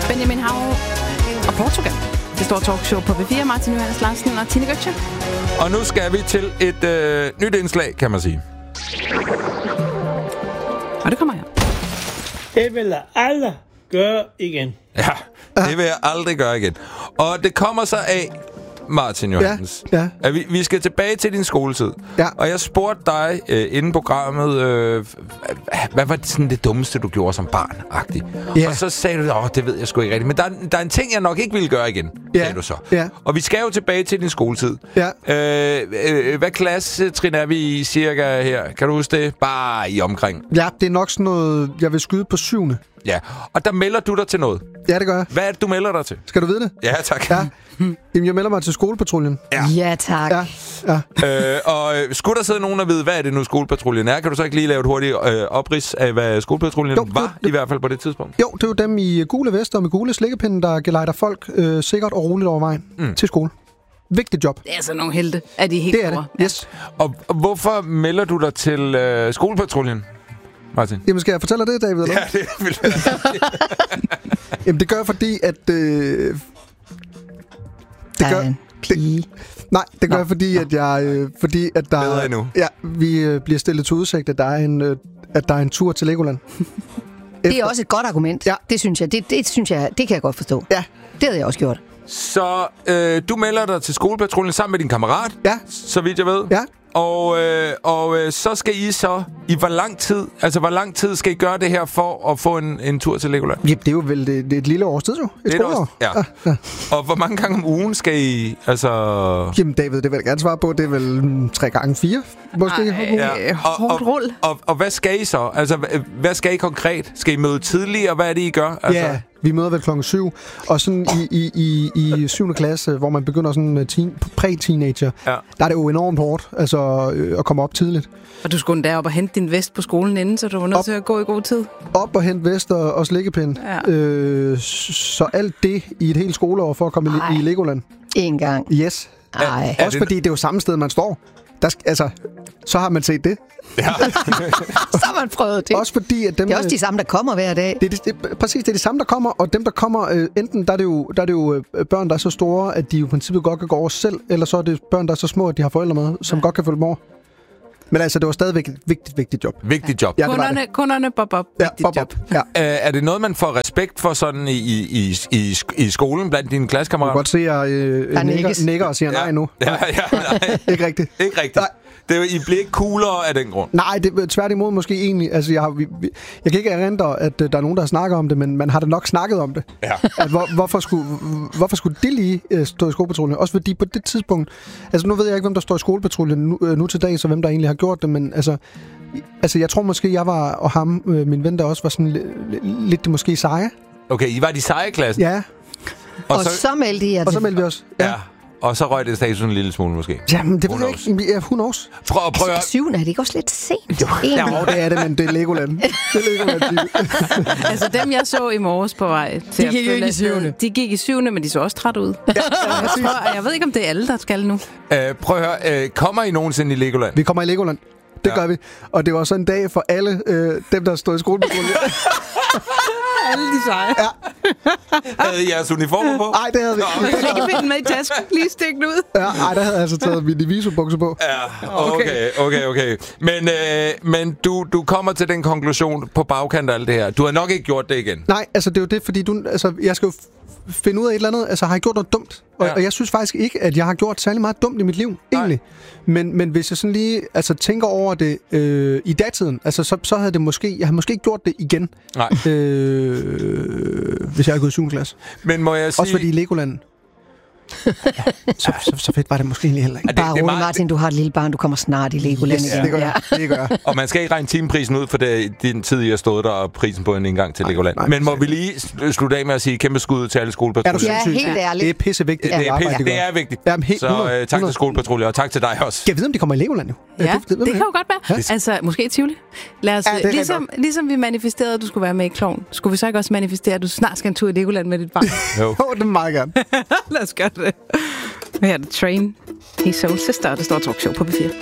Benjamin Hav og Portugal. Det store talkshow på B4. Martin Johannes Larsen og Tine Götze. Og nu skal vi til et nyt indslag, kan man sige. Og det kommer her. Det vil jeg aldrig gøre igen. Ja, det vil jeg aldrig gøre igen. Og det kommer så af, Martin Johannes, at vi skal tilbage til din skoletid. Ja. Og jeg spurgte dig inden programmet, hvad var det dummeste, du gjorde som barn-agtigt? Ja. Og så sagde du, det ved jeg sgu ikke rigtigt. Men der er en ting, jeg nok ikke ville gøre igen, sagde du så. Ja. Og vi skal jo tilbage til din skoletid. Ja. Hvad klassetrin er vi i cirka her? Kan du huske det? Bare i omkring. Ja, det er nok sådan noget, jeg vil skyde på 7. Ja, og der melder du dig til noget. Ja, det gør jeg. Hvad er det, du melder dig til? Skal du vide det? Ja, tak. Ja. Jamen, jeg melder mig til skolepatruljen. Ja, tak. Ja. Og skulle der sidde nogen og vide, hvad er det nu skolepatruljen er? Kan du så ikke lige lave et hurtigt oprids af, hvad skolepatruljen var, i hvert fald på det tidspunkt? Jo, det er jo dem i gule vester og med gule slikkepinde, der gelejder folk sikkert og roligt over vejen til skole. Vigtigt job. Det er sådan nogle helte, at de helt Det er det, yes. Og hvorfor melder du dig til skolepatruljen, Martin? Jamen, skal jeg fortælle dig det, David? Eller? Ja, det vil jeg. Jamen, det gør jeg, fordi at... det gør... Nej, det gør jeg, fordi at jeg... fordi at der... Bedre endnu. Ja, vi bliver stillet til udsigt, at der er en tur til Legoland. Det er også et godt argument. Ja. Det synes jeg. Det synes jeg, det kan jeg godt forstå. Ja. Det havde jeg også gjort. Så du melder dig til skolepatruljen sammen med din kammerat, så vidt jeg ved. Ja. Og så skal I så i hvor lang tid skal I gøre det her for at få en tur til Legoland? Ja, det er jo vel det er et lille års tid, jo. Et skoleår. Ja. Og hvor mange gange om ugen skal I, altså... Jamen, David, det vil jeg gerne svare på. Det er vel 3 gange 4, måske. Hårdt rull. Og hvad skal I så? Altså, hvad skal I konkret? Skal I møde tidligere? Hvad er det, I gør? Altså... Ja, vi møder vel klokken 7. Og sådan i 7. klasse, hvor man begynder sådan med præ-teenager, der er det jo enormt hårdt at komme op tidligt. Og du skulle derop og hente din vest på skolen inden, så du var nødt til at gå i god tid. Op og hente vest og slikkepind. Ja. Så alt det i et helt skoleår for at komme i Legoland. En gang. Yes. Ej. Også fordi det er jo samme sted, man står. Så har man set det. Ja. Så har man prøvet det. Også fordi, at dem, det er også de samme, der kommer hver dag. Præcis, det er de samme, der kommer. Og dem, der kommer, enten der er det jo børn, der er så store, at de jo i princippet godt kan gå over selv. Eller så er det børn, der er så små, at de har forældre med, som godt kan følge med. Men altså, det var stadigvæk et vigtigt job. Vigtigt job. Ja, Kunderne bob. Vigtigt job. Ja. Er det noget, man får respekt for sådan i skolen blandt dine klassekammerater? Du kan godt se, at nikker og siger nej nu. Ja, nej. Ikke rigtigt. Ikke rigtigt. Nej. I bliver ikke coolere af den grund. Nej, det er tværtimod måske egentlig. Altså, jeg kan ikke erindre, at der er nogen, der snakker om det, men man har da nok snakket om det. Ja. Hvorfor skulle de lige stå i skolepatruljen? Også fordi på det tidspunkt... Altså, nu ved jeg ikke, hvem der står i skolepatruljen nu til dag, så hvem der egentlig har gjort det, men altså jeg tror måske, jeg var, og ham, min ven der også, var sådan lidt måske seje. Okay, I var de seje klassen? Ja. Og så meldte I jer. Og så meldte vi os. Ja. Og så røg det status en lille smule, måske. Jamen, det ved jeg ikke. Ja, who knows? Prøv at... 7. er det ikke også lidt sent? Ja, det er det, men det er Legoland. Det er Legoland. Altså, dem jeg så i morges på vej til de gik ikke i 7. De gik i 7, men de så også træt ud. Ja, jeg ved ikke, om det er alle, der skal nu. Prøv at høre. Kommer I nogensinde i Legoland? Vi kommer i Legoland. Det gør vi. Og det var så en dag for alle dem, der stod i skolepatruljen. Alle de seje. Ja. Havde I jeres uniformer på? Nej, det havde vi ikke. Jeg kan finde med i tasken. Lige stik den ud. Ja, nej, der havde jeg altså taget min divisobukser på. Ja, okay. Men du kommer til den konklusion på bagkant af alt det her. Du har nok ikke gjort det igen. Nej, altså det er jo det, fordi jeg skal jo finde ud af et eller andet. Altså, har jeg gjort noget dumt? Og jeg synes faktisk ikke, at jeg har gjort særlig meget dumt i mit liv, egentlig. Men hvis jeg sådan lige tænker over det i datiden, altså, så havde det måske... Jeg havde måske ikke gjort det igen. Nej. Hvis jeg havde gået i 7. klasse. Men må jeg sige... Også fordi i Legoland... så fedt var det måske egentlig heller ikke. Bare rolig, Martin, du har et lille barn, du kommer snart i Legoland igen. Det gør jeg. Og man skal ikke regne timeprisen ud for den tid, I har stået der, og prisen på en indgang til Legoland. Men må vi lige slutte af med at sige kæmpe skud til alle skolepatruljer? Ja, helt ærligt. Det er pissevigtigt. Det er vigtigt. Så tak til skolepatruljer, og tak til dig også. Jeg ved, om de kommer i Legoland jo. Ja, det kan jo godt være. Altså, måske i Tivoli. Lad os, ligesom vi manifesterede, at du skulle være med i Klovn, skulle vi så ikke også manifestere, at du snart skal en tur i Legoland med dit barn? Jo, det er meget gerne. Lad os gøre det. Her er det Train. Hey Soul Sister, det står talkshow på B4.